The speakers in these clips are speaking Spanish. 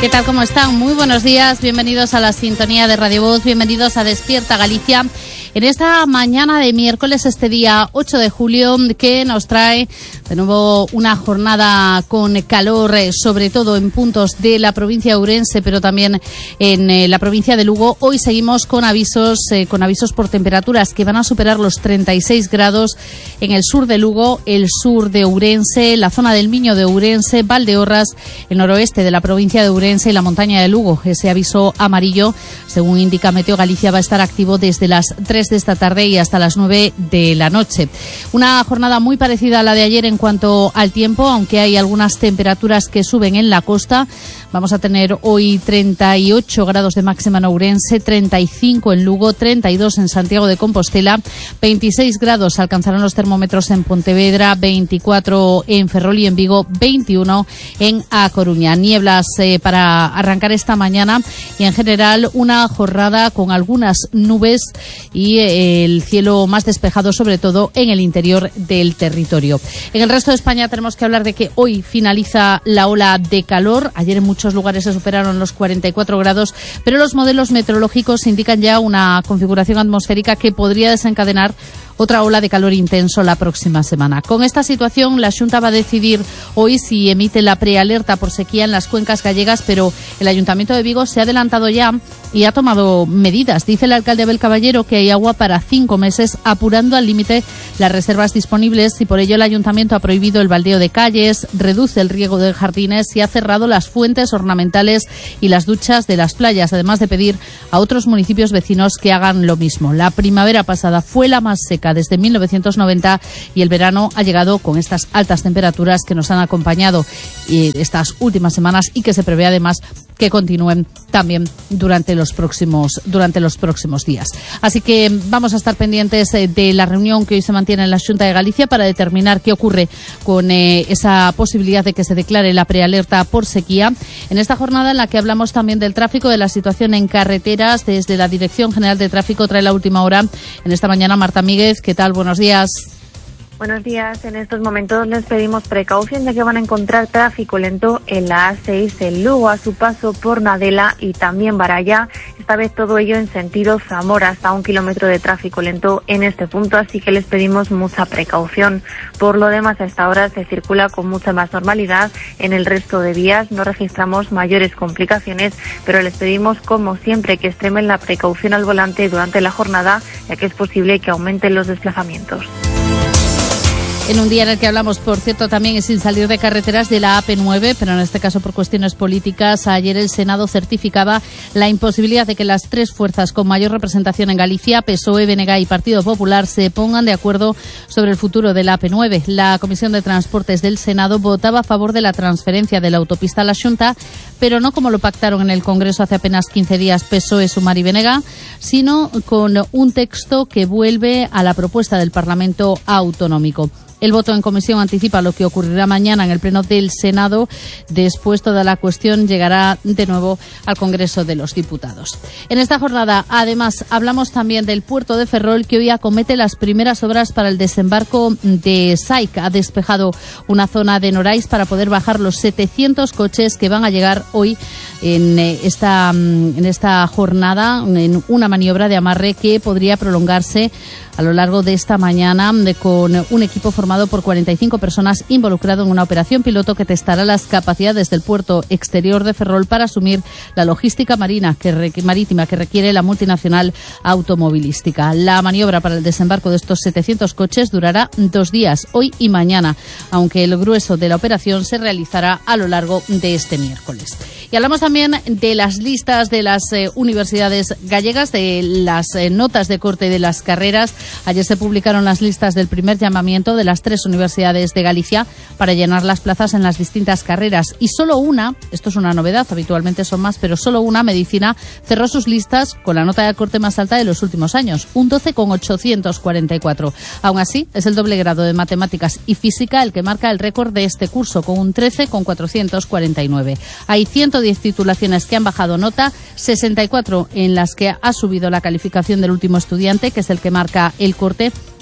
¿Qué tal? ¿Cómo están? Muy buenos días, bienvenidos a la sintonía de Radio Voz, bienvenidos a Despierta Galicia. En esta mañana de miércoles, este día 8 de julio, que nos trae de nuevo una jornada con calor, sobre todo en puntos de la provincia de Ourense, pero también en la provincia de Lugo. Hoy seguimos con avisos por temperaturas que van a superar los 36 grados en el sur de Lugo, el sur de Ourense, la zona del Miño de Ourense, Valdeorras, el noroeste de la provincia de Ourense y la montaña de Lugo. Ese aviso amarillo, según indica Meteo Galicia, va a estar activo desde las 3 de esta tarde y hasta las 9 de la noche. Una jornada muy parecida a la de ayer en cuanto al tiempo, aunque hay algunas temperaturas que suben en la costa. Vamos a tener hoy 38 grados de máxima en Ourense, 35 en Lugo, 32 en Santiago de Compostela, 26 grados alcanzarán los termómetros en Pontevedra, 24 en Ferrol y en Vigo, 21 en A Coruña. Nieblas para arrancar esta mañana y en general una jornada con algunas nubes y el cielo más despejado, sobre todo en el interior del territorio. En el resto de España tenemos que hablar de que hoy finaliza la ola de calor. Ayer en muchos lugares se superaron los 44 grados, pero los modelos meteorológicos indican ya una configuración atmosférica que podría desencadenar otra ola de calor intenso la próxima semana. Con esta situación, la Xunta va a decidir hoy si emite la prealerta por sequía en las cuencas gallegas, pero el Ayuntamiento de Vigo se ha adelantado ya y ha tomado medidas. Dice el alcalde Abel Caballero que hay agua para 5 meses, apurando al límite las reservas disponibles, y por ello el Ayuntamiento ha prohibido el baldeo de calles, reduce el riego de jardines y ha cerrado las fuentes ornamentales y las duchas de las playas, además de pedir a otros municipios vecinos que hagan lo mismo. La primavera pasada fue la más seca desde 1990 y el verano ha llegado con estas altas temperaturas que nos han acompañado estas últimas semanas y que se prevé además que continúen también durante los próximos días. Así que vamos a estar pendientes de la reunión que hoy se mantiene en la Xunta de Galicia para determinar qué ocurre con esa posibilidad de que se declare la prealerta por sequía. En esta jornada en la que hablamos también del tráfico, de la situación en carreteras, desde la Dirección General de Tráfico trae la última hora. En esta mañana, Marta Míguez, ¿qué tal? Buenos días. Buenos días. En estos momentos les pedimos precaución de que van a encontrar tráfico lento en la A6 en Lugo a su paso por Nadela y también Baralla. Esta vez todo ello en sentido Zamora, hasta 1 kilómetro de tráfico lento en este punto, así que les pedimos mucha precaución. Por lo demás, a esta hora se circula con mucha más normalidad. En el resto de vías no registramos mayores complicaciones, pero les pedimos, como siempre, que extremen la precaución al volante durante la jornada, ya que es posible que aumenten los desplazamientos. En un día en el que hablamos, por cierto, también sin salir de carreteras, de la AP9, pero en este caso por cuestiones políticas. Ayer el Senado certificaba la imposibilidad de que las tres fuerzas con mayor representación en Galicia, PSOE, BNG y Partido Popular, se pongan de acuerdo sobre el futuro de la AP9. La Comisión de Transportes del Senado votaba a favor de la transferencia de la autopista a la Xunta, pero no como lo pactaron en el Congreso hace apenas 15 días PSOE, Sumar y BNG, sino con un texto que vuelve a la propuesta del Parlamento Autonómico. El voto en comisión anticipa lo que ocurrirá mañana en el Pleno del Senado. Después, toda la cuestión llegará de nuevo al Congreso de los Diputados. En esta jornada, además, hablamos también del puerto de Ferrol, que hoy acomete las primeras obras para el desembarco de SAIC. Ha despejado una zona de Norais para poder bajar los 700 coches que van a llegar hoy en esta jornada, en una maniobra de amarre que podría prolongarse a lo largo de esta mañana, con un equipo formado por 45 personas involucrado en una operación piloto que testará las capacidades del puerto exterior de Ferrol para asumir la logística marítima que requiere la multinacional automovilística. La maniobra para el desembarco de estos 700 coches durará 2 días, hoy y mañana, aunque el grueso de la operación se realizará a lo largo de este miércoles. Y hablamos también de las listas de las universidades gallegas, de las notas de corte de las carreras. Ayer se publicaron las listas del primer llamamiento de las 3 universidades de Galicia para llenar las plazas en las distintas carreras. Y solo una, esto es una novedad, habitualmente son más, pero solo una, Medicina, cerró sus listas con la nota de corte más alta de los últimos años, un 12,844. Aún así, es el doble grado de Matemáticas y Física el que marca el récord de este curso, con un 13,449. Hay 110 titulaciones que han bajado nota, 64 en las que ha subido la calificación del último estudiante, que es el que marca el corte,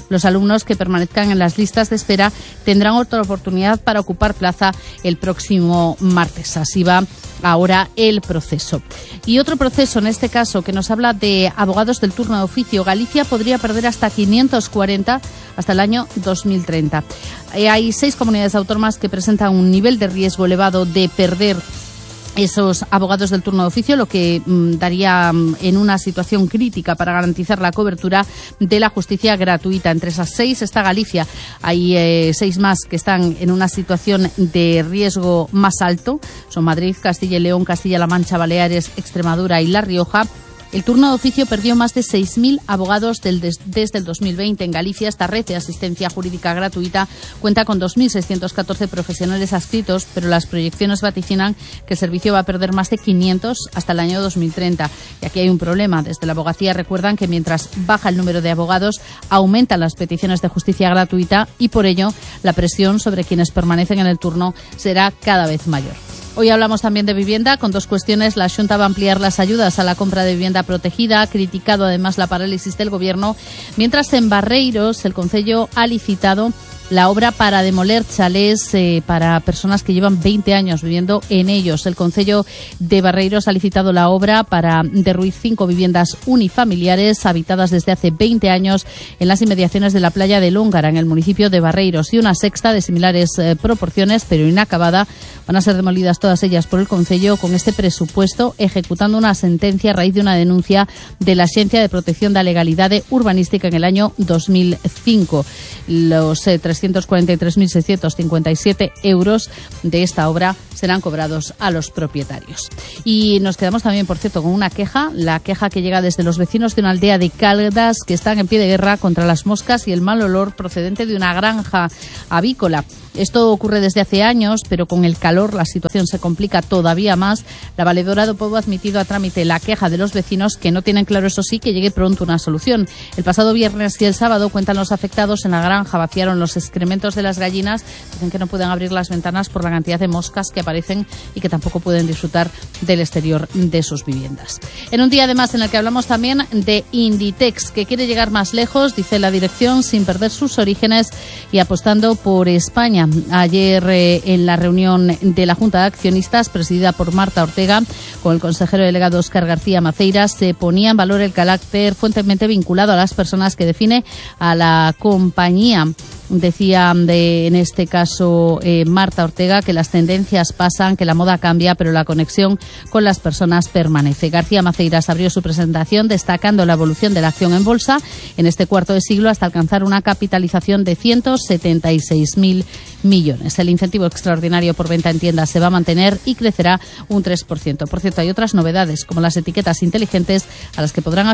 Los alumnos que permanezcan en las listas de espera tendrán otra oportunidad para ocupar plaza el próximo martes. Así va ahora el proceso. Y otro proceso, en este caso, que nos habla de abogados del turno de oficio. Galicia podría perder hasta 540 hasta el año 2030. Hay 6 comunidades autónomas que presentan un nivel de riesgo elevado de perder esos abogados del turno de oficio, lo que daría en una situación crítica para garantizar la cobertura de la justicia gratuita. Entre esas 6 está Galicia. Hay 6 más que están en una situación de riesgo más alto. Son Madrid, Castilla y León, Castilla-La Mancha, Baleares, Extremadura y La Rioja. El turno de oficio perdió más de 6.000 abogados desde el 2020. En Galicia, esta red de asistencia jurídica gratuita cuenta con 2.614 profesionales adscritos, pero las proyecciones vaticinan que el servicio va a perder más de 500 hasta el año 2030. Y aquí hay un problema. Desde la abogacía recuerdan que mientras baja el número de abogados, aumentan las peticiones de justicia gratuita y por ello la presión sobre quienes permanecen en el turno será cada vez mayor. Hoy hablamos también de vivienda con 2 cuestiones. La Xunta va a ampliar las ayudas a la compra de vivienda protegida. Ha criticado además la parálisis del Gobierno. Mientras en Barreiros el Concello ha licitado la obra para demoler chalés para personas que llevan 20 años viviendo en ellos. El Concello de Barreiros ha licitado la obra para derruir 5 viviendas unifamiliares habitadas desde hace 20 años en las inmediaciones de la playa de Lóngara, en el municipio de Barreiros, y una sexta de similares proporciones, pero inacabada. Van a ser demolidas todas ellas por el Concello con este presupuesto, ejecutando una sentencia a raíz de una denuncia de la Agencia de Protección da Legalidade Urbanística en el año 2005. Los 343.657 euros de esta obra serán cobrados a los propietarios. Y nos quedamos también, por cierto, con una queja, la queja que llega desde los vecinos de una aldea de Caldas que están en pie de guerra contra las moscas y el mal olor procedente de una granja avícola. Esto ocurre desde hace años, pero con el calor la situación se complica todavía más. La Valedora do Pobo ha admitido a trámite la queja de los vecinos, que no tienen claro, eso sí, que llegue pronto una solución. El pasado viernes y el sábado, cuentan los afectados, en la granja vaciaron los excrementos de las gallinas. Dicen que no pueden abrir las ventanas por la cantidad de moscas que aparecen y que tampoco pueden disfrutar del exterior de sus viviendas. En un día además en el que hablamos también de Inditex, que quiere llegar más lejos, dice la dirección, sin perder sus orígenes y apostando por España. Ayer en la reunión de la Junta de Accionistas presidida por Marta Ortega con el consejero delegado Óscar García Maceiras, se ponía en valor el carácter fuertemente vinculado a las personas que define a la compañía. Decía en este caso Marta Ortega que las tendencias pasan, que la moda cambia, pero la conexión con las personas permanece. García Maceiras abrió su presentación destacando la evolución de la acción en bolsa en este cuarto de siglo hasta alcanzar una capitalización de 176.000 millones. El incentivo extraordinario por venta en tiendas se va a mantener y crecerá un 3%. Por cierto, hay otras novedades, como las etiquetas inteligentes a las que podrán